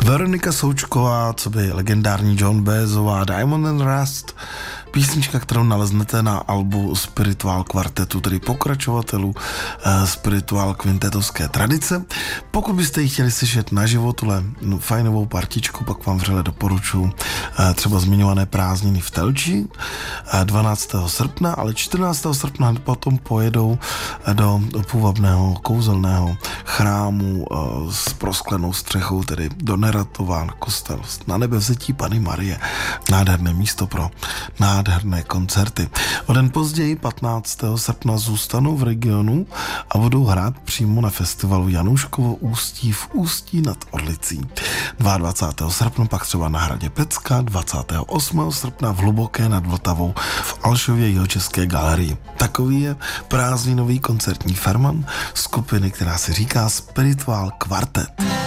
Veronika Součková, co by legendární John Baezová, Diamond and Rust, písnička, kterou naleznete na albu Spirituál kvartetu, tedy pokračovatelů Spirituál kvintetovské tradice. Pokud byste ji chtěli slyšet naživo, tuhle fajnovou partičku, pak vám vřele doporučuji třeba zmiňované prázdniny v Telči 12. srpna, ale 14. srpna potom pojedou do půvabného kouzelného chrámu s prosklenou střechou, tedy do Neratován kostel na nebevzetí Panny Marie. Nádherné místo pro nádherné koncerty. O den později, 15. srpna, zůstanou v regionu a budou hrát přímo na festivalu Janouškovo Ústí v Ústí nad Orlicí. 22. srpna pak třeba na hradě Pecka, 28. srpna v Hluboké nad Vltavou v Alšově Jihočeské galerii. Takový je prázdninový koncertní ferman skupiny, která se říká Spirituál kvartet.